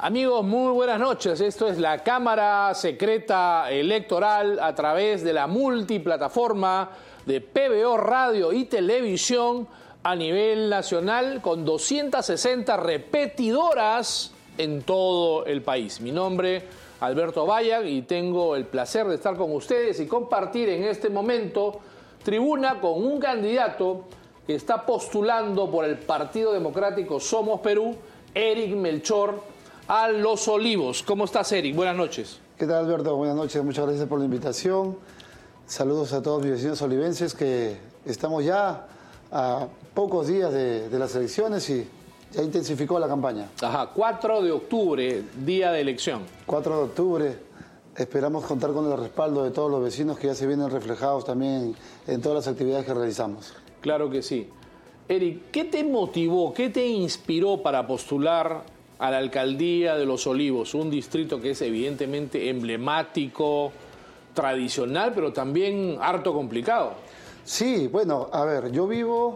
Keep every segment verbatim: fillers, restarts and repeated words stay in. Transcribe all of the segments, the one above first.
Amigos, muy buenas noches. Esto es la Cámara Secreta Electoral a través de la multiplataforma de P B O Radio y Televisión a nivel nacional con doscientas sesenta repetidoras en todo el país. Mi nombre, Alberto Bayag, y tengo el placer de estar con ustedes y compartir en este momento tribuna con un candidato que está postulando por el Partido Democrático Somos Perú, Eric Melchor a Los Olivos. ¿Cómo estás, Eric? Buenas noches. ¿Qué tal, Alberto? Buenas noches, muchas gracias por la invitación. Saludos a todos mis vecinos olivenses, que estamos ya a pocos días de, de las elecciones y ya intensificó la campaña. Ajá, cuatro de octubre, día de elección. cuatro de octubre, esperamos contar con el respaldo de todos los vecinos que ya se vienen reflejados también en todas las actividades que realizamos. Claro que sí. Eric, ¿qué te motivó, qué te inspiró para postular a la alcaldía de Los Olivos? Un distrito que es evidentemente emblemático, tradicional, pero también harto complicado. Sí, bueno, a ver, yo vivo...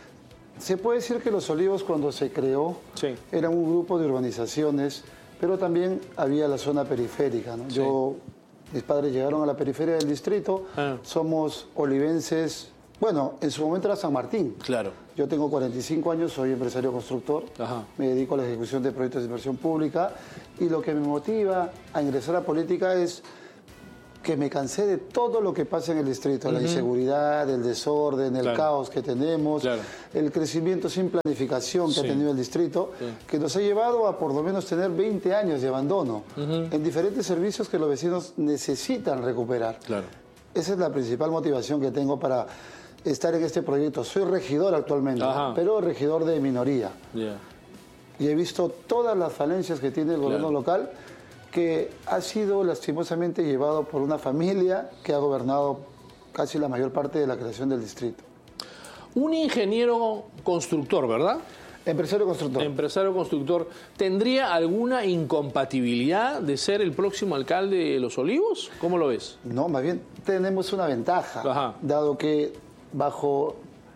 Se puede decir que Los Olivos, cuando se creó, sí, era un grupo de urbanizaciones, pero también había la zona periférica, ¿no? Sí. Yo, mis padres llegaron a la periferia del distrito, ah. somos olivenses. Bueno, en su momento era San Martín. Claro. Yo tengo cuarenta y cinco años, soy empresario constructor. Ajá. Me dedico a la ejecución de proyectos de inversión pública y lo que me motiva a ingresar a política es que me cansé de todo lo que pasa en el distrito, uh-huh. la inseguridad, el desorden, el claro. caos que tenemos, claro. el crecimiento sin planificación que sí. ha tenido el distrito, sí. que nos ha llevado a por lo menos tener veinte años de abandono uh-huh. en diferentes servicios que los vecinos necesitan recuperar. Claro. Esa es la principal motivación que tengo para estar en este proyecto. Soy regidor actualmente, Ajá. pero regidor de minoría. Yeah. Y he visto todas las falencias que tiene el claro. gobierno local, que ha sido lastimosamente llevado por una familia que ha gobernado casi la mayor parte de la creación del distrito. Un ingeniero constructor, ¿verdad? Empresario constructor. Empresario constructor. ¿Tendría alguna incompatibilidad de ser el próximo alcalde de Los Olivos? ¿Cómo lo ves? No, más bien tenemos una ventaja, Ajá. dado que bajo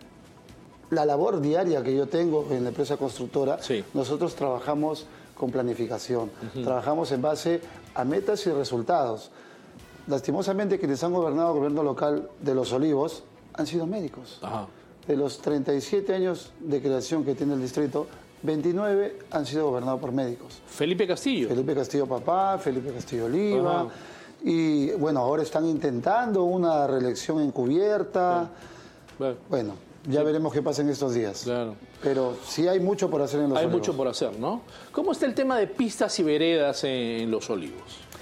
la labor diaria que yo tengo en la empresa constructora, sí. nosotros trabajamos con planificación, uh-huh. trabajamos en base a metas y resultados. Lastimosamente, quienes han gobernado el gobierno local de Los Olivos han sido médicos. Ajá. De los treinta y siete años de creación que tiene el distrito, veintinueve han sido gobernados por médicos. Felipe Castillo. Felipe Castillo papá, Felipe Castillo Oliva. Ajá. Y bueno, ahora están intentando una reelección encubierta. Bueno, bueno ya sí. veremos qué pasa en estos días. Claro. Pero sí hay mucho por hacer en Los hay Olivos. Hay mucho por hacer, ¿no? ¿Cómo está el tema de pistas y veredas en Los Olivos?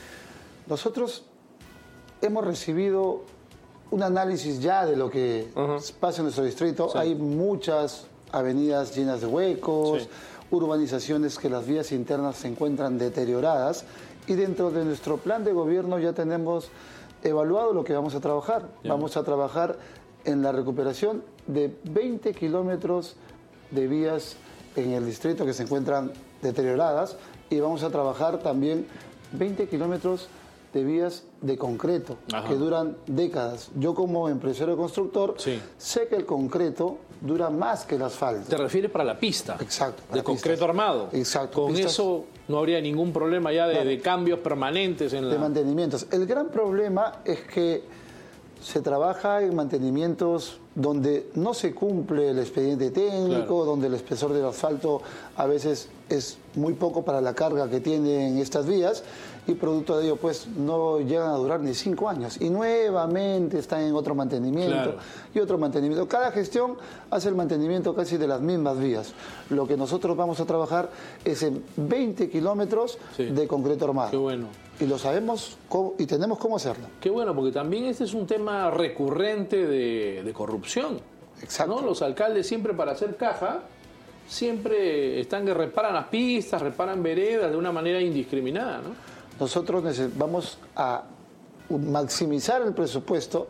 Nosotros hemos recibido un análisis ya de lo que uh-huh. pasa en nuestro distrito. Sí. Hay muchas avenidas llenas de huecos, sí. urbanizaciones que las vías internas se encuentran deterioradas, y dentro de nuestro plan de gobierno ya tenemos evaluado lo que vamos a trabajar. Yeah. Vamos a trabajar en la recuperación de veinte kilómetros de vías en el distrito que se encuentran deterioradas, y vamos a trabajar también veinte kilómetros de vías de concreto, Ajá. que duran décadas. Yo, como empresario constructor, sí. sé que el concreto dura más que el asfalto. ¿Te refieres para la pista? Exacto. De concreto pistas. armado. Exacto. Con pistas... eso no habría ningún problema ya de, claro. de cambios permanentes en la... De mantenimientos. El gran problema es que se trabaja en mantenimientos donde no se cumple el expediente técnico, claro. donde el espesor del asfalto a veces es muy poco para la carga que tienen estas vías, y producto de ello pues no llegan a durar ni cinco años y nuevamente están en otro mantenimiento, claro. y otro mantenimiento. Cada gestión hace el mantenimiento casi de las mismas vías. Lo que nosotros vamos a trabajar es en veinte kilómetros sí. de concreto armado. Qué bueno. Y lo sabemos cómo, y tenemos cómo hacerlo. Qué bueno, porque también este es un tema recurrente de, de corrupción. Exacto. ¿No? Los alcaldes siempre, para hacer caja, siempre están que reparan las pistas, reparan veredas de una manera indiscriminada, ¿no? Nosotros vamos a maximizar el presupuesto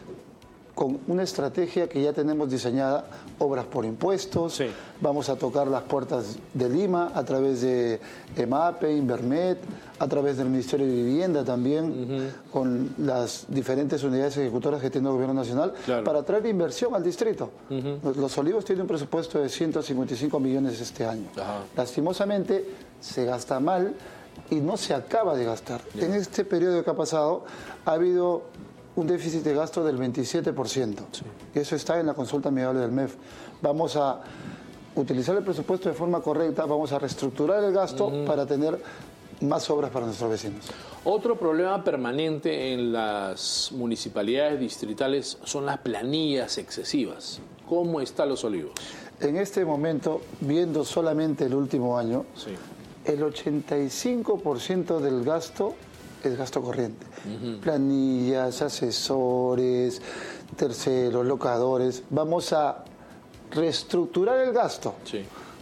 con una estrategia que ya tenemos diseñada, obras por impuestos, sí. vamos a tocar las puertas de Lima a través de EMAPE, Invermet, a través del Ministerio de Vivienda también, uh-huh. con las diferentes unidades ejecutoras que tiene el Gobierno Nacional, claro. para traer inversión al distrito. Uh-huh. Los Olivos tienen un presupuesto de ciento cincuenta y cinco millones este año. Uh-huh. Lastimosamente, se gasta mal y no se acaba de gastar. Yeah. En este periodo que ha pasado ha habido un déficit de gasto del veintisiete por ciento. Sí. Y eso está en la consulta amigable del M E F. Vamos a utilizar el presupuesto de forma correcta, vamos a reestructurar el gasto uh-huh. para tener más obras para nuestros vecinos. Otro problema permanente en las municipalidades distritales son las planillas excesivas. ¿Cómo está Los Olivos? En este momento, viendo solamente el último año, sí. el ochenta y cinco por ciento del gasto es gasto corriente. Uh-huh. Planillas, asesores, terceros, locadores. Vamos a reestructurar el gasto, sí.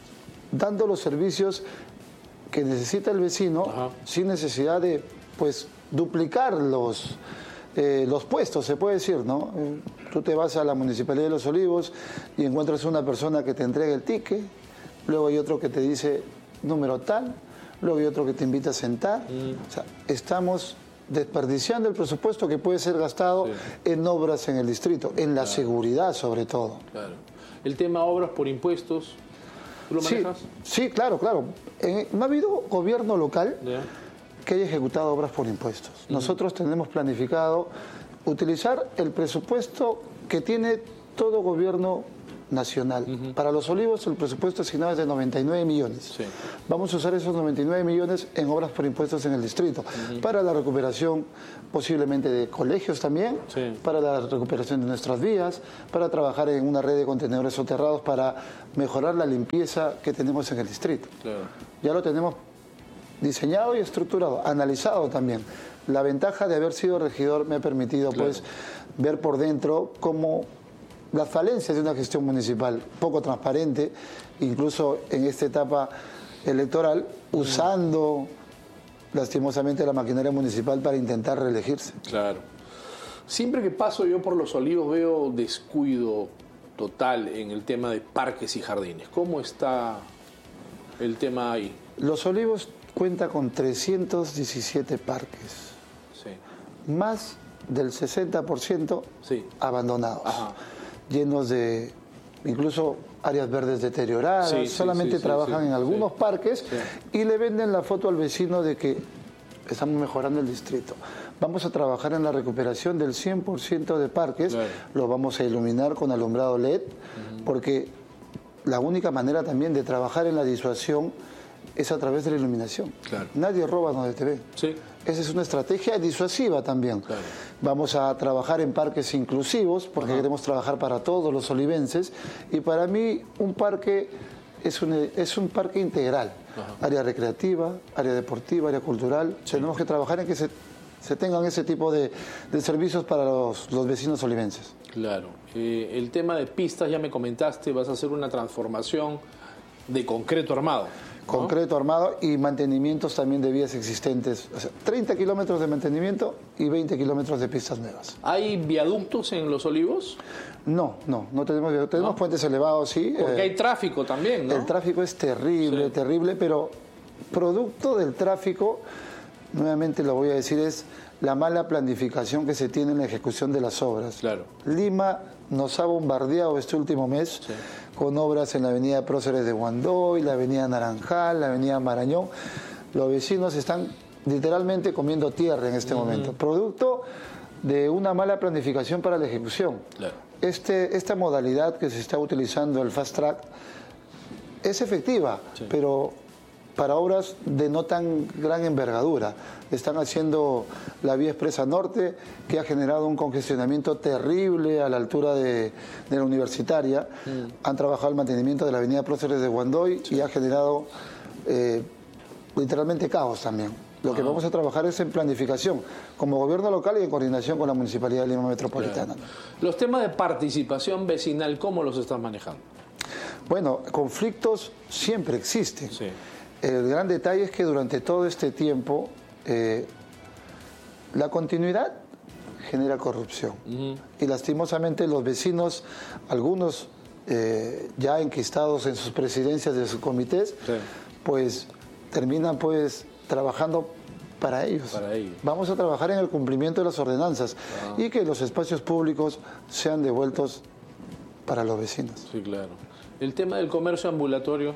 dando los servicios que necesita el vecino, ajá. sin necesidad de pues duplicar los, eh, los puestos, se puede decir, ¿no? Eh, tú te vas a la Municipalidad de Los Olivos y encuentras una persona que te entrega el ticket, luego hay otro que te dice número tal, luego hay otro que te invita a sentar. Mm. O sea, estamos desperdiciando el presupuesto que puede ser gastado sí. en obras en el distrito, en la claro. seguridad sobre todo. Claro. El tema obras por impuestos, ¿tú lo manejas? Sí, sí, claro, claro. Eh, no ha habido gobierno local yeah. que haya ejecutado obras por impuestos. Uh-huh. Nosotros tenemos planificado utilizar el presupuesto que tiene todo gobierno nacional. Uh-huh. Para Los Olivos el presupuesto asignado es de noventa y nueve millones. Sí. Vamos a usar esos noventa y nueve millones en obras por impuestos en el distrito, uh-huh. para la recuperación posiblemente de colegios también, sí. para la recuperación de nuestras vías, para trabajar en una red de contenedores soterrados para mejorar la limpieza que tenemos en el distrito. Claro. Ya lo tenemos diseñado y estructurado, analizado también. La ventaja de haber sido regidor me ha permitido claro. pues ver por dentro cómo las falencias de una gestión municipal poco transparente, incluso en esta etapa electoral, usando lastimosamente la maquinaria municipal para intentar reelegirse. Claro. Siempre que paso yo por Los Olivos veo descuido total en el tema de parques y jardines. ¿Cómo está el tema ahí? Los Olivos cuenta con trescientos diecisiete parques. Sí. Más del sesenta por ciento sí. abandonados. Ajá. Llenos de incluso áreas verdes deterioradas, sí, solamente sí, sí, trabajan sí, sí, en algunos sí. parques sí. y le venden la foto al vecino de que estamos mejorando el distrito. Vamos a trabajar en la recuperación del cien por ciento de parques, claro. lo vamos a iluminar con alumbrado L E D, uh-huh. porque la única manera también de trabajar en la disuasión es a través de la iluminación. Claro. Nadie roba donde te ve. Sí. Esa es una estrategia disuasiva también. Claro. Vamos a trabajar en parques inclusivos, porque Ajá. queremos trabajar para todos los olivenses, y para mí un parque es un, es un parque integral. Ajá. Área recreativa, área deportiva, área cultural. Sí. Tenemos que trabajar en que se, se tengan ese tipo de, de servicios para los, los vecinos olivenses. Claro. Eh, el tema de pistas, ya me comentaste, vas a hacer una transformación de concreto armado. ¿no? Concreto armado y mantenimientos también de vías existentes. O sea, treinta kilómetros de mantenimiento y veinte kilómetros de pistas nuevas. ¿Hay viaductos en Los Olivos? No, no, no tenemos viaductos. Tenemos ¿No? puentes elevados, sí. Porque eh, hay tráfico también, ¿no? El tráfico es terrible, sí. terrible, pero producto del tráfico, nuevamente lo voy a decir, es la mala planificación que se tiene en la ejecución de las obras. Claro. Lima nos ha bombardeado este último mes sí. con obras en la avenida Próceres de Huandoy, la avenida Naranjal, la avenida Marañón. Los vecinos están literalmente comiendo tierra en este uh-huh. momento, producto de una mala planificación para la ejecución. Claro. Este, esta modalidad que se está utilizando, el fast track, es efectiva, sí. pero para obras de no tan gran envergadura. Están haciendo la vía expresa norte, que ha generado un congestionamiento terrible a la altura de, de la Universitaria. Mm. Han trabajado el mantenimiento de la avenida Próceres de Huandoy sí. y ha generado eh, literalmente caos también. Lo ah. que vamos a trabajar es en planificación, como gobierno local y en coordinación con la Municipalidad de Lima Metropolitana. Claro. Los temas de participación vecinal, ¿cómo los estás manejando? Bueno, conflictos siempre existen. Sí. El gran detalle es que durante todo este tiempo eh, la continuidad genera corrupción. Uh-huh. Y lastimosamente los vecinos, algunos eh, ya enquistados en sus presidencias de sus comités, sí. pues terminan pues trabajando para ellos. para ellos. Vamos a trabajar en el cumplimiento de las ordenanzas uh-huh. y que los espacios públicos sean devueltos para los vecinos. Sí, claro. El tema del comercio ambulatorio.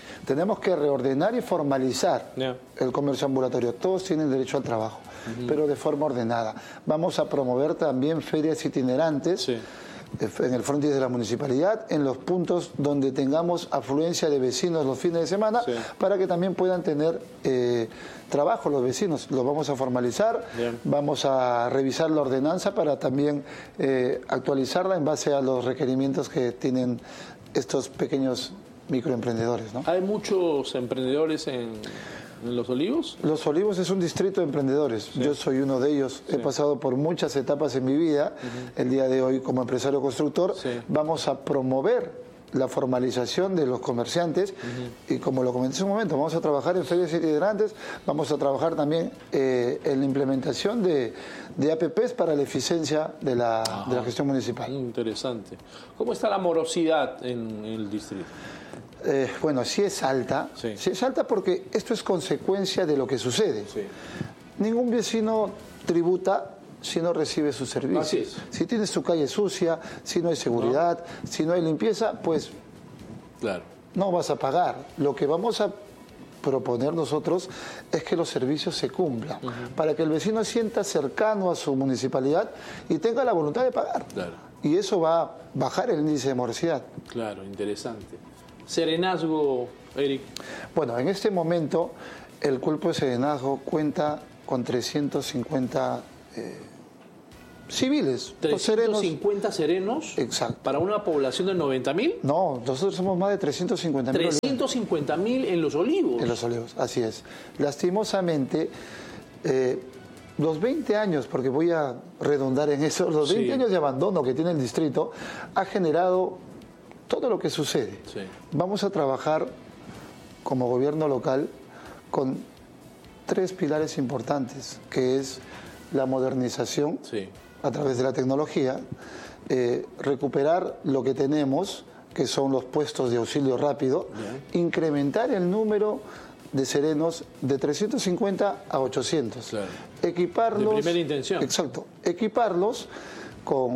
Tenemos que reordenar y formalizar yeah. el comercio ambulatorio. Todos tienen derecho al trabajo, uh-huh. pero de forma ordenada. Vamos a promover también ferias itinerantes sí. en el frontis de la municipalidad, en los puntos donde tengamos afluencia de vecinos los fines de semana, sí. para que también puedan tener eh, trabajo los vecinos. Los vamos a formalizar, Bien. vamos a revisar la ordenanza para también eh, actualizarla en base a los requerimientos que tienen estos pequeños microemprendedores, ¿no? ¿Hay muchos emprendedores en, en Los Olivos? Los Olivos es un distrito de emprendedores. Sí. Yo soy uno de ellos. Sí. He pasado por muchas etapas en mi vida. Uh-huh. El día de hoy, como empresario constructor, sí. vamos a promover la formalización de los comerciantes uh-huh. y, como lo comenté hace un momento, vamos a trabajar en ferias itinerantes, vamos a trabajar también eh, en la implementación de, de A P Pes para la eficiencia de la, de la gestión municipal. Interesante. ¿Cómo está la morosidad en, en el distrito? Eh, bueno, sí es alta, sí. sí es alta porque esto es consecuencia de lo que sucede. Sí. Ningún vecino tributa si no recibe sus servicios. Así es. Si tienes tu calle sucia, si no hay seguridad, no. si no hay limpieza, pues claro. no vas a pagar. Lo que vamos a proponer nosotros es que los servicios se cumplan, uh-huh. para que el vecino sienta cercano a su municipalidad y tenga la voluntad de pagar. Claro. Y eso va a bajar el índice de morosidad. Claro, interesante. Serenazgo, Eric. Bueno, en este momento el cuerpo de serenazgo cuenta con trescientos cincuenta eh, civiles. ¿trescientos cincuenta serenos? Exacto. ¿Para una población de noventa mil? No, nosotros somos más de trescientos cincuenta mil. trescientos cincuenta mil en Los Olivos. En Los Olivos, así es. Lastimosamente, eh, los veinte años, porque voy a redundar en eso, los veinte sí. años de abandono que tiene el distrito ha generado todo lo que sucede. Sí. Vamos a trabajar como gobierno local con tres pilares importantes, que es la modernización sí. a través de la tecnología, eh, recuperar lo que tenemos, que son los puestos de auxilio rápido, Bien. incrementar el número de serenos de trescientos cincuenta a ochocientos. Claro. Equiparlos. De primera intención. Exacto. Equiparlos con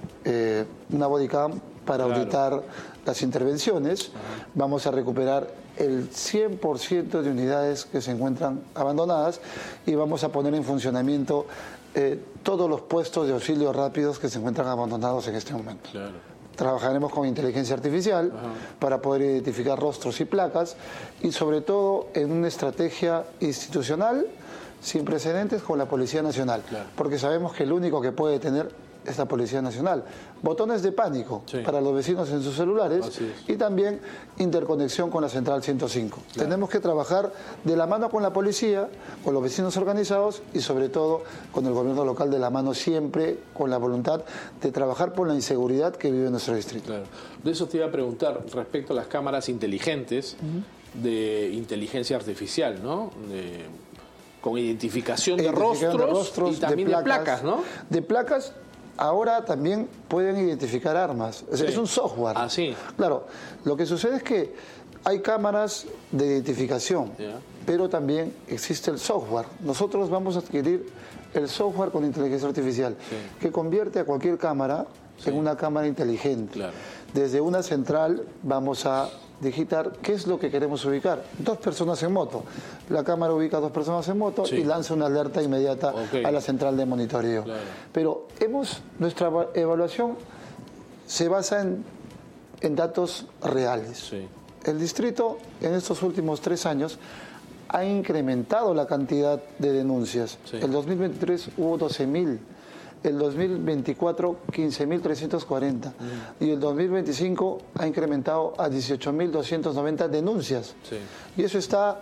eh, una bodycam para claro. auditar las intervenciones. Ajá. Vamos a recuperar el cien por ciento de unidades que se encuentran abandonadas y vamos a poner en funcionamiento eh, todos los puestos de auxilio rápidos que se encuentran abandonados en este momento. Claro. Trabajaremos con inteligencia artificial Ajá. para poder identificar rostros y placas y sobre todo en una estrategia institucional sin precedentes con la Policía Nacional, claro. porque sabemos que el único que puede tener es la Policía Nacional. Botones de pánico sí. para los vecinos en sus celulares y también interconexión con la Central ciento cinco. Claro. Tenemos que trabajar de la mano con la policía, con los vecinos organizados y sobre todo con el gobierno local de la mano, siempre con la voluntad de trabajar por la inseguridad que vive nuestro distrito. Claro. De eso te iba a preguntar respecto a las cámaras inteligentes uh-huh. de inteligencia artificial, ¿no? De, con identificación de, identificación rostros, de rostros y también de placas, de placas, ¿no? De placas. Ahora también pueden identificar armas. Sí. Es un software. Ah, sí. Claro, lo que sucede es que hay cámaras de identificación, yeah. pero también existe el software. Nosotros vamos a adquirir el software con inteligencia artificial, sí. que convierte a cualquier cámara sí. en una cámara inteligente. Claro. Desde una central vamos a digitar qué es lo que queremos ubicar. Dos personas en moto. La cámara ubica a dos personas en moto sí. y lanza una alerta inmediata okay. a la central de monitoreo. Claro. Pero hemos, nuestra evaluación se basa en, en datos reales. Sí. El distrito en estos últimos tres años ha incrementado la cantidad de denuncias. Sí. El dos mil veintitrés hubo doce mil. El dos mil veinticuatro, quince mil trescientos cuarenta. Mm. Y el dos mil veinticinco ha incrementado a dieciocho mil doscientos noventa denuncias. Sí. Y eso está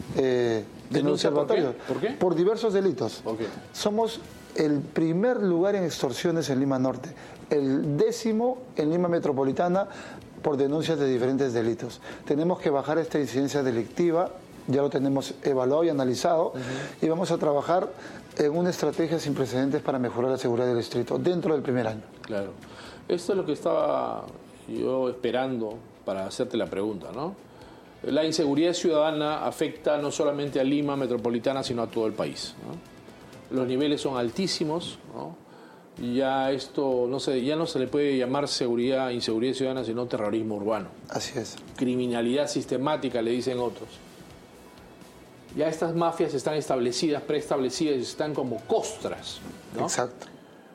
eh, en el observatorio. ¿Por qué? Por diversos delitos. Okay. Somos el primer lugar en extorsiones en Lima Norte, el décimo en Lima Metropolitana por denuncias de diferentes delitos. Tenemos que bajar esta incidencia delictiva, ya lo tenemos evaluado y analizado, uh-huh. y vamos a trabajar en una estrategia sin precedentes para mejorar la seguridad del distrito dentro del primer año. Claro. Esto es lo que estaba yo esperando para hacerte la pregunta, ¿no? La inseguridad ciudadana afecta no solamente a Lima Metropolitana, sino a todo el país, ¿no? Los niveles son altísimos, ¿no? ya esto no se, ya no se le puede llamar seguridad, inseguridad ciudadana, sino terrorismo urbano. Así es. Criminalidad sistemática, le dicen otros. Ya estas mafias están establecidas, preestablecidas, están como costras, ¿no? Exacto.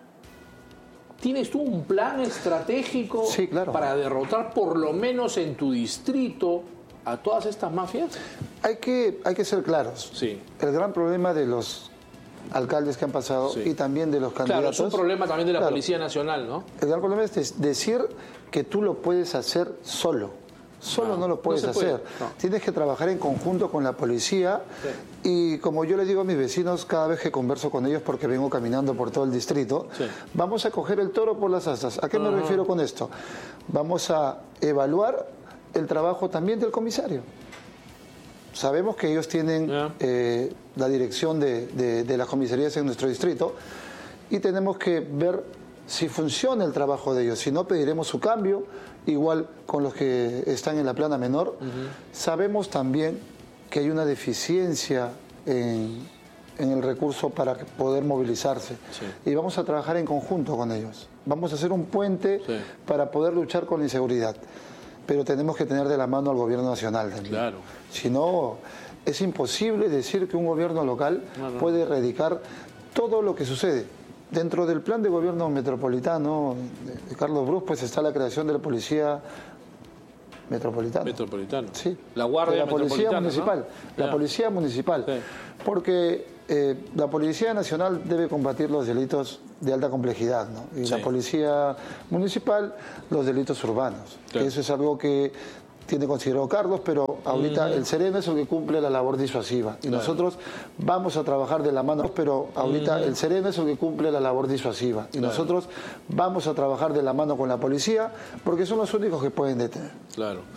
¿Tienes tú un plan estratégico sí, claro. para derrotar por lo menos en tu distrito a todas estas mafias? Hay que, hay que ser claros. Sí. El gran problema de los alcaldes que han pasado sí. y también de los candidatos... Claro, es un problema también de la claro, Policía Nacional, ¿no? El gran problema es decir que tú lo puedes hacer solo. Solo no, no lo puedes no hacer. Puede. No. Tienes que trabajar en conjunto con la policía sí. y como yo le digo a mis vecinos cada vez que converso con ellos porque vengo caminando por todo el distrito, sí. vamos a coger el toro por las astas. ¿A qué me uh-huh. refiero con esto? Vamos a evaluar el trabajo también del comisario. Sabemos que ellos tienen yeah. eh, la dirección de, de, de las comisarías en nuestro distrito y tenemos que ver si funciona el trabajo de ellos. Si no, pediremos su cambio, igual con los que están en la plana menor. Uh-huh. Sabemos también que hay una deficiencia en, en el recurso para poder movilizarse. Sí. Y vamos a trabajar en conjunto con ellos. Vamos a hacer un puente sí. para poder luchar con la inseguridad. Pero tenemos que tener de la mano al gobierno nacional también. Claro. Si no, es imposible decir que un gobierno local no, no. puede erradicar todo lo que sucede. Dentro del plan de gobierno metropolitano de Carlos Brus, pues está la creación de la policía metropolitana. Metropolitana. Sí. La Guardia la policía municipal. ¿no? La yeah. policía municipal. Sí. Porque eh, la Policía Nacional debe combatir los delitos de alta complejidad, ¿no? Y sí. la Policía Municipal, los delitos urbanos. Sí. Eso es algo que tiene considerado Carlos, pero ahorita uh-huh. el Sereno es el que cumple la labor disuasiva. Y claro. nosotros vamos a trabajar de la mano, pero ahorita uh-huh. el Sereno es el que cumple la labor disuasiva. Y claro. nosotros vamos a trabajar de la mano con la policía, porque son los únicos que pueden detener. Claro.